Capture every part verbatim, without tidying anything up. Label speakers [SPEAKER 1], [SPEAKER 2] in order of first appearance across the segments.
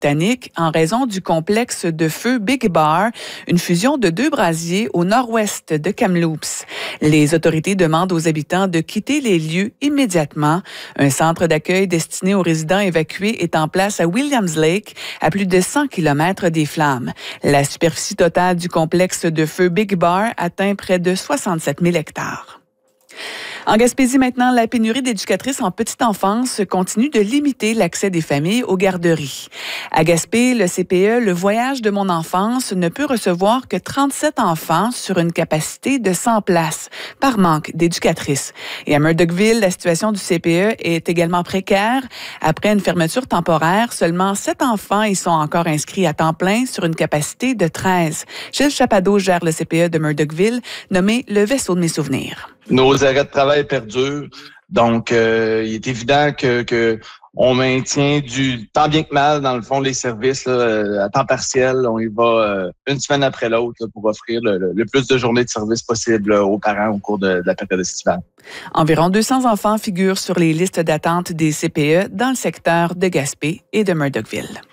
[SPEAKER 1] Colombie-Britannique en raison du complexe de feu Big Bar, une fusion de deux brasiers au nord-ouest de Kamloops. Les autorités demandent aux habitants de quitter les lieux immédiatement. Un centre d'accueil destiné aux résidents évacués est en place à Williams Lake, à plus de cent kilomètres des flammes. La superficie totale du complexe de feu Big Bar atteint près de soixante-sept mille hectares. En Gaspésie maintenant, la pénurie d'éducatrices en petite enfance continue de limiter l'accès des familles aux garderies. À Gaspé, le C P E, le Voyage de mon enfance, ne peut recevoir que trente-sept enfants sur une capacité de cent places, par manque d'éducatrices. Et à Murdochville, la situation du C P E est également précaire. Après une fermeture temporaire, seulement sept enfants y sont encore inscrits à temps plein sur une capacité de treize. Gilles Chapadeau gère le C P E de Murdochville, nommé le Vaisseau de mes souvenirs.
[SPEAKER 2] Nos arrêts de travail perdurent, donc euh, il est évident que, que on maintient du tant bien que mal, dans le fond, les services là, à temps partiel. On y va euh, une semaine après l'autre là, pour offrir le, le, le plus de journées de service possible là, aux parents au cours de, de la période estivale.
[SPEAKER 1] Environ deux cents enfants figurent sur les listes d'attente des C P E dans le secteur de Gaspé et de Murdochville.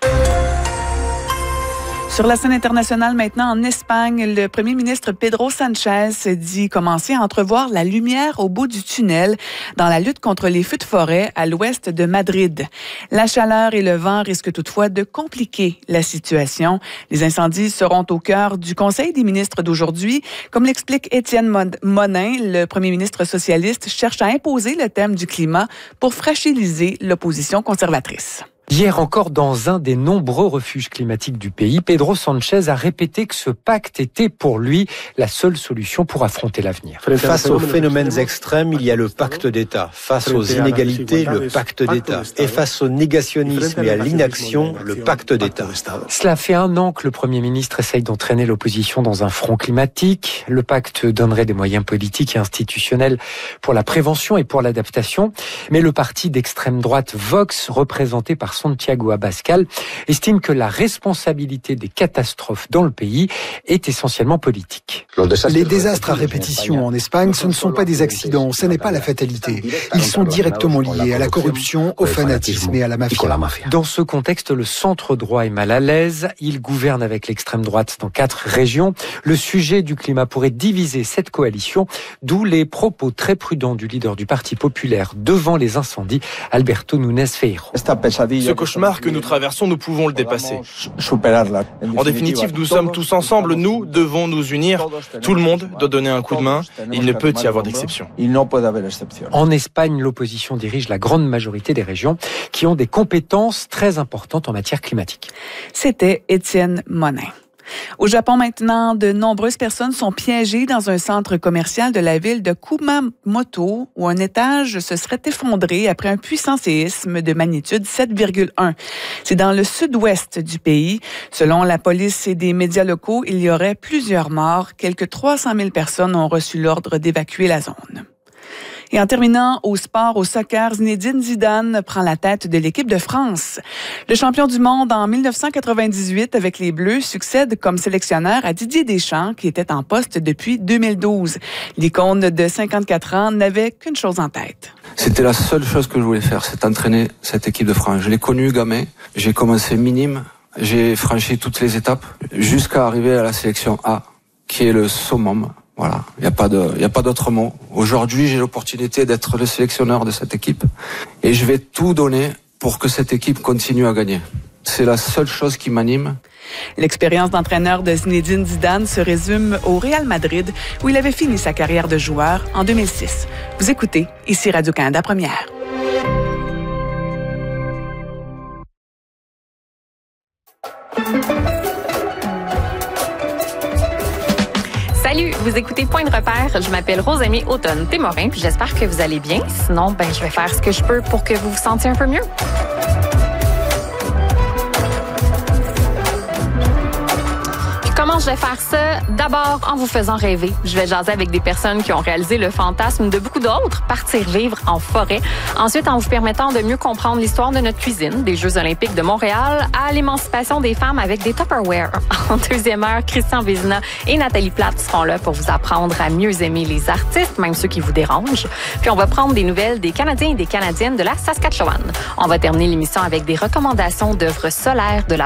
[SPEAKER 1] Sur la scène internationale maintenant, en Espagne, le premier ministre Pedro Sánchez dit commencer à entrevoir la lumière au bout du tunnel dans la lutte contre les feux de forêt à l'ouest de Madrid. La chaleur et le vent risquent toutefois de compliquer la situation. Les incendies seront au cœur du Conseil des ministres d'aujourd'hui. Comme l'explique Étienne Monin, le premier ministre socialiste cherche à imposer le thème du climat pour fragiliser l'opposition conservatrice.
[SPEAKER 3] Hier encore, dans un des nombreux refuges climatiques du pays, Pedro Sánchez a répété que ce pacte était pour lui la seule solution pour affronter l'avenir.
[SPEAKER 4] Face aux phénomènes extrêmes, il y a le pacte d'État. Face aux inégalités, le pacte d'État. Et face au négationnisme et à l'inaction, le pacte d'État.
[SPEAKER 3] Cela fait un an que le Premier ministre essaye d'entraîner l'opposition dans un front climatique. Le pacte donnerait des moyens politiques et institutionnels pour la prévention et pour l'adaptation. Mais le parti d'extrême droite Vox, représenté par Santiago Abascal, estime que la responsabilité des catastrophes dans le pays est essentiellement politique.
[SPEAKER 5] Les désastres à répétition en Espagne, ce ne sont pas des accidents, ce n'est pas la fatalité. Ils sont directement liés à la corruption, au fanatisme et à la mafia.
[SPEAKER 3] Dans ce contexte, le centre droit est mal à l'aise. Il gouverne avec l'extrême droite dans quatre régions. Le sujet du climat pourrait diviser cette coalition, d'où les propos très prudents du leader du Parti populaire devant les incendies, Alberto Núñez Feijóo.
[SPEAKER 6] Ce cauchemar que nous traversons, nous pouvons le dépasser. En définitive, nous sommes tous ensemble, nous devons nous unir. Tout le monde doit donner un coup de main. Il ne peut y avoir d'exception.
[SPEAKER 3] En Espagne, l'opposition dirige la grande majorité des régions qui ont des compétences très importantes en matière climatique.
[SPEAKER 1] C'était Étienne Monin. Au Japon maintenant, de nombreuses personnes sont piégées dans un centre commercial de la ville de Kumamoto où un étage se serait effondré après un puissant séisme de magnitude sept virgule un. C'est dans le sud-ouest du pays. Selon la police et des médias locaux, il y aurait plusieurs morts. Quelques trois cent mille personnes ont reçu l'ordre d'évacuer la zone. Et en terminant au sport, au soccer, Zinedine Zidane prend la tête de l'équipe de France. Le champion du monde en dix-neuf cent quatre-vingt-dix-huit avec les Bleus succède comme sélectionneur à Didier Deschamps qui était en poste depuis deux mille douze. L'icône de cinquante-quatre ans n'avait qu'une chose en tête.
[SPEAKER 7] C'était la seule chose que je voulais faire, c'est entraîner cette équipe de France. Je l'ai connue gamin, j'ai commencé minime, j'ai franchi toutes les étapes jusqu'à arriver à la sélection A, qui est le summum. Voilà, il n'y a pas de, il y a pas d'autre mot. Aujourd'hui, j'ai l'opportunité d'être le sélectionneur de cette équipe et je vais tout donner pour que cette équipe continue à gagner. C'est la seule chose qui m'anime.
[SPEAKER 1] L'expérience d'entraîneur de Zinedine Zidane se résume au Real Madrid où il avait fini sa carrière de joueur en deux mille six. Vous écoutez ici Radio-Canada Première.
[SPEAKER 8] Salut, vous écoutez Point de repère. Je m'appelle Rosamie Automne-Témorin, puis j'espère que vous allez bien. Sinon, ben, je vais faire ce que je peux pour que vous vous sentiez un peu mieux. Comment je vais faire ça? D'abord, en vous faisant rêver. Je vais jaser avec des personnes qui ont réalisé le fantasme de beaucoup d'autres, partir vivre en forêt. Ensuite, en vous permettant de mieux comprendre l'histoire de notre cuisine, des Jeux olympiques de Montréal à l'émancipation des femmes avec des Tupperware. En deuxième heure, Christian Vézina et Nathalie Plante seront là pour vous apprendre à mieux aimer les artistes, même ceux qui vous dérangent. Puis on va prendre des nouvelles des Canadiens et des Canadiennes de la Saskatchewan. On va terminer l'émission avec des recommandations d'œuvres solaires de la